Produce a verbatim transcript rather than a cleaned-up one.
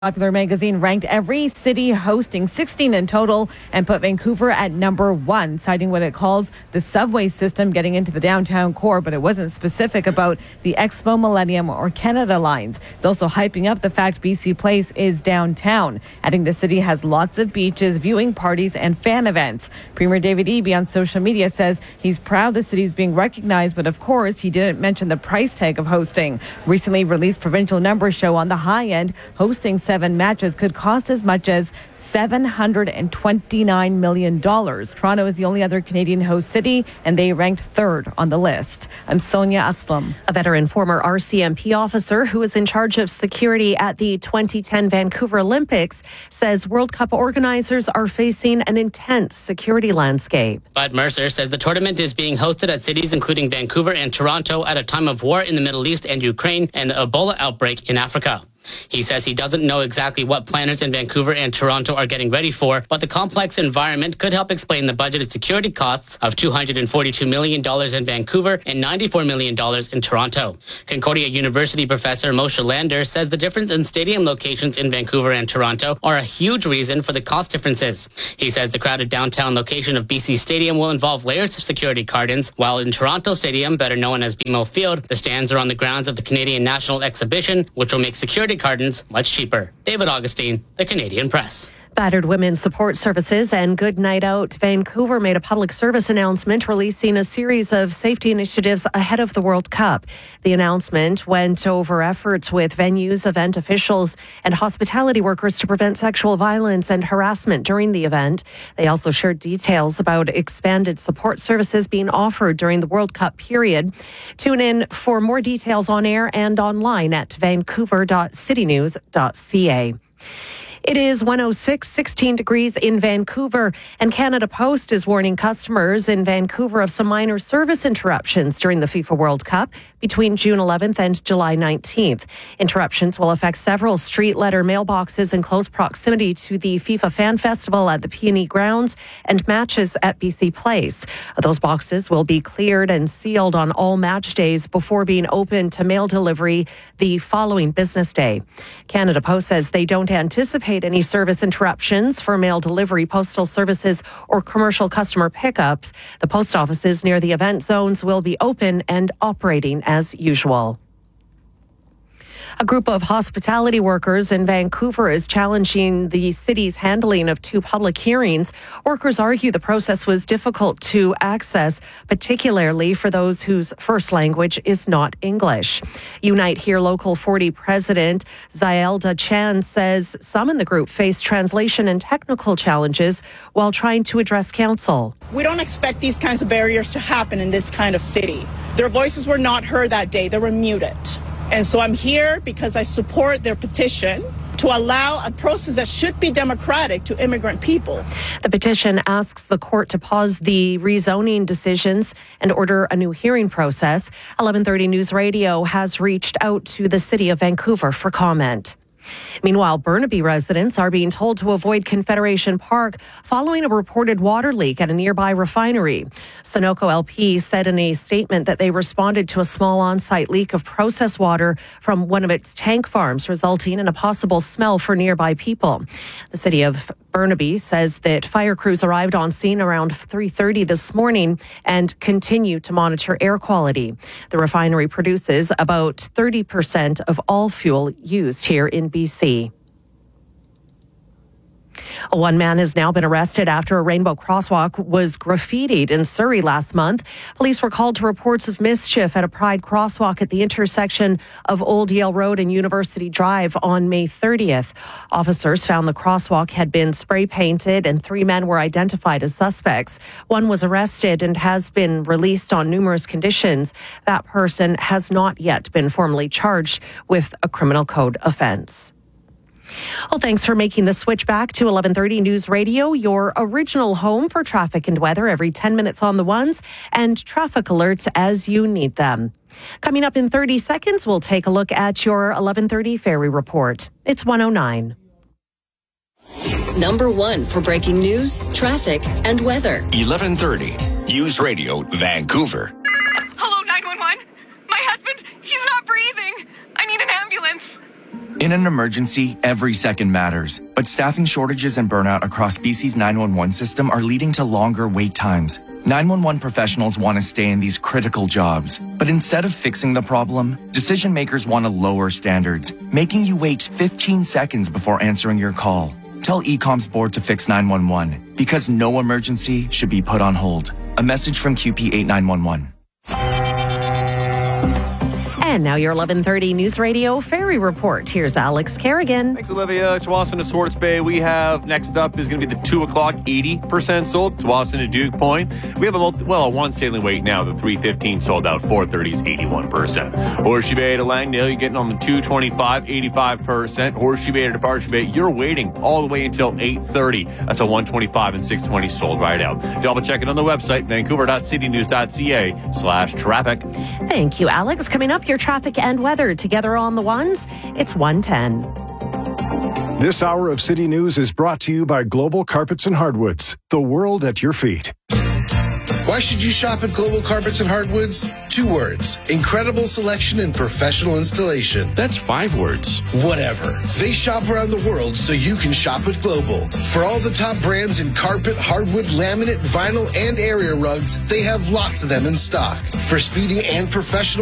Popular magazine ranked every city hosting sixteen in total and put Vancouver at number one, citing what it calls the subway system getting into the downtown core, but it wasn't specific about the Expo, Millennium, or Canada lines. It's also hyping up the fact B C Place is downtown, adding the city has lots of beaches, viewing parties, and fan events. Premier David Eby on social media says he's proud the city is being recognized, but of course he didn't mention the price tag of hosting. Recently released provincial numbers show on the high end, hosting seven matches could cost as much as seven hundred twenty-nine million dollars. Toronto is the only other Canadian host city, and they ranked third on the list. I'm Sonia Aslam. A veteran former R C M P officer who was in charge of security at the twenty ten Vancouver Olympics says World Cup organizers are facing an intense security landscape. Bud Mercer says the tournament is being hosted at cities including Vancouver and Toronto at a time of war in the Middle East and Ukraine and the Ebola outbreak in Africa. He says he doesn't know exactly what planners in Vancouver and Toronto are getting ready for, but the complex environment could help explain the budgeted security costs of two hundred forty-two million dollars in Vancouver and ninety-four million dollars in Toronto. Concordia University professor Moshe Lander says the difference in stadium locations in Vancouver and Toronto are a huge reason for the cost differences. He says the crowded downtown location of B C Stadium will involve layers of security cordons, while in Toronto Stadium, better known as B M O Field, the stands are on the grounds of the Canadian National Exhibition, which will make security cordons much cheaper. David Augustine, The Canadian Press. Battered Women's Support Services and Good Night Out Vancouver made a public service announcement releasing a series of safety initiatives ahead of the World Cup. The announcement went over efforts with venues, event officials, and hospitality workers to prevent sexual violence and harassment during the event. They also shared details about expanded support services being offered during the World Cup period. Tune in for more details on air and online at vancouver dot city news dot c a. It is one oh six, sixteen degrees in Vancouver, and Canada Post is warning customers in Vancouver of some minor service interruptions during the FIFA World Cup between June eleventh and July nineteenth. Interruptions will affect several street letter mailboxes in close proximity to the FIFA Fan Festival at the P and E grounds and matches at B C Place. Those boxes will be cleared and sealed on all match days before being open to mail delivery the following business day. Canada Post says they don't anticipate any service interruptions for mail delivery, postal services, or commercial customer pickups. The post offices near the event zones will be open and operating as usual. A group of hospitality workers in Vancouver is challenging the city's handling of two public hearings. Workers argue the process was difficult to access, particularly for those whose first language is not English. Unite Here Local forty President Zaelda Chan says some in the group faced translation and technical challenges while trying to address council. We don't expect these kinds of barriers to happen in this kind of city. Their voices were not heard that day. They were muted. And so I'm here because I support their petition to allow a process that should be democratic to immigrant people. The petition asks the court to pause the rezoning decisions and order a new hearing process. eleven thirty News Radio has reached out to the city of Vancouver for comment. Meanwhile, Burnaby residents are being told to avoid Confederation Park following a reported water leak at a nearby refinery. Sunoco L P said in a statement that they responded to a small on-site leak of processed water from one of its tank farms, resulting in a possible smell for nearby people. The city of Burnaby says that fire crews arrived on scene around three thirty this morning and continue to monitor air quality. The refinery produces about thirty percent of all fuel used here in B C. One man has now been arrested after a rainbow crosswalk was graffitied in Surrey last month. Police were called to reports of mischief at a Pride crosswalk at the intersection of Old Yale Road and University Drive on May thirtieth. Officers found the crosswalk had been spray painted and three men were identified as suspects. One was arrested and has been released on numerous conditions. That person has not yet been formally charged with a criminal code offense. Well, thanks for making the switch back to eleven thirty News Radio, your original home for traffic and weather every ten minutes on the ones and traffic alerts as you need them. Coming up in thirty seconds, we'll take a look at your eleven thirty Ferry Report. It's one oh nine. Number one for breaking news, traffic, and weather. eleven thirty News Radio, Vancouver. Hello, nine one one. My husband, he's not breathing. I need an ambulance. In an emergency, every second matters. But staffing shortages and burnout across B C's nine one one system are leading to longer wait times. nine one one professionals want to stay in these critical jobs. But instead of fixing the problem, decision makers want to lower standards, making you wait fifteen seconds before answering your call. Tell E COM's board to fix nine one one, because no emergency should be put on hold. A message from Q P eight nine one one. And now your eleven thirty News Radio Ferry Report. Here's Alex Kerrigan. Thanks, Olivia. Tsawwassen to Swartz Bay. We have next up is going to be the two o'clock, eighty percent sold. Tsawwassen to Duke Point. We have a multi, well, a one sailing weight now. The three fifteen sold out. four thirty is eighty-one percent. Horseshoe Bay to Langdale, you're getting on the two twenty-five, eighty-five percent. Horseshoe Bay to Departure Bay, you're waiting all the way until eight thirty. That's a one twenty-five and six twenty sold right out. Double check it on the website, vancouver.citynews.ca slash traffic. Thank you, Alex. Coming up, your traffic and weather together on the ones. It's one ten. This hour of City News is brought to you by Global Carpets and Hardwoods, the world at your feet. Why should you shop at Global Carpets and Hardwoods? Two words. Incredible selection and professional installation. That's five words. Whatever. They shop around the world so you can shop at Global. For all the top brands in carpet, hardwood, laminate, vinyl, and area rugs, they have lots of them in stock. For speedy and professional